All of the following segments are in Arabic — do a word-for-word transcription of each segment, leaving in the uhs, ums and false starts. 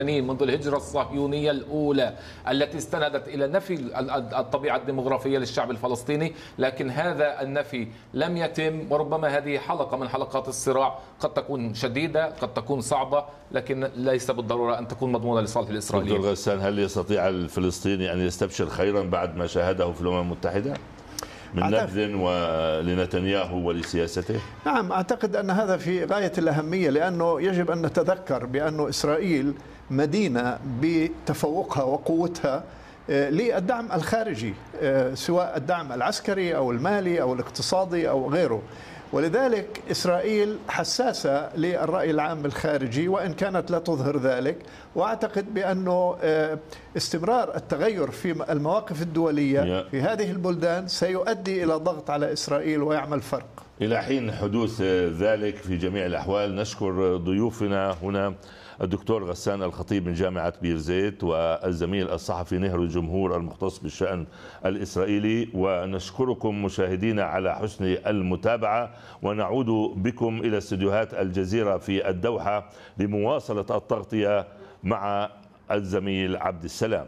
منذ الهجرة الصهيونية الأولى التي استندت إلى نفي الطبيعة الديمغرافية للشعب الفلسطيني، لكن هذا النفي لم يتم. وربما هذه حلقة من حلقات الصراع، قد تكون شديدة قد تكون صعبة، لكن ليس بالضرورة أن تكون مضمونة لصالح الإسرائيليين. دكتور غسان، هل يستطيع الفلسطيني أن يستبشر خيرا بعد ما شاهده في الأمم المتحدة من نبذ لنتنياهو ولسياسته؟ نعم، أعتقد أن هذا في غاية الأهمية، لأنه يجب أن نتذكر بأن إسرائيل مدينة بتفوقها وقوتها للدعم الخارجي، سواء الدعم العسكري أو المالي أو الاقتصادي أو غيره. ولذلك إسرائيل حساسة للرأي العام الخارجي وإن كانت لا تظهر ذلك. وأعتقد بأنه استمرار التغير في المواقف الدولية في هذه البلدان سيؤدي إلى ضغط على إسرائيل ويعمل فرق. إلى حين حدوث ذلك في جميع الأحوال نشكر ضيوفنا هنا الدكتور غسان الخطيب من جامعة بير زيت والزميل الصحفي نهر الجمهور المختص بالشأن الإسرائيلي، ونشكركم مشاهدينا على حسن المتابعة، ونعود بكم إلى استديوهات الجزيرة في الدوحة لمواصلة التغطية مع الزميل عبد السلام.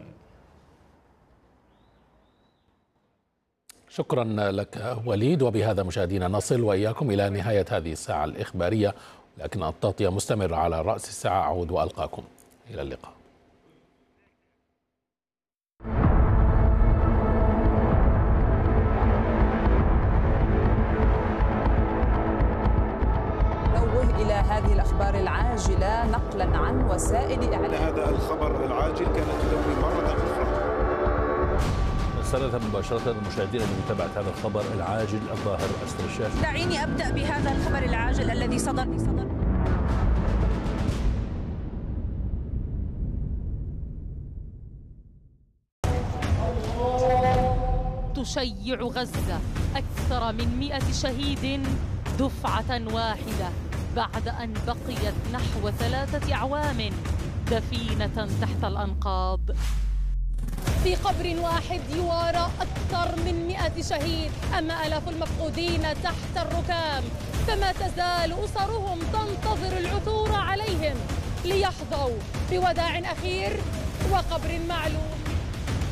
شكرا لك وليد. وبهذا مشاهدينا نصل وإياكم إلى نهاية هذه الساعة الإخبارية، لكن التغطية مستمرة على رأس الساعة. أعود وألقاكم إلى اللقاء. نوه إلى هذه الأخبار العاجلة نقلا عن وسائل إعلام. هذا الخبر العاجل كانت تدوي مرة أخرى. سنذهب مباشرة مشاهدينا لمتابعة هذا الخبر العاجل الظاهر أسفل الشاشة. دعيني أبدأ بهذا الخبر العاجل الذي صدر صدر تشيع غزة أكثر من مئة شهيد دفعة واحدة بعد أن بقيت نحو ثلاثة أعوام دفينة تحت الأنقاض. في قبر واحد يوارى أكثر من مئة شهيد، أما آلاف المفقودين تحت الركام، فما تزال أسرهم تنتظر العثور عليهم ليحظوا بوداع أخير وقبر معلوم.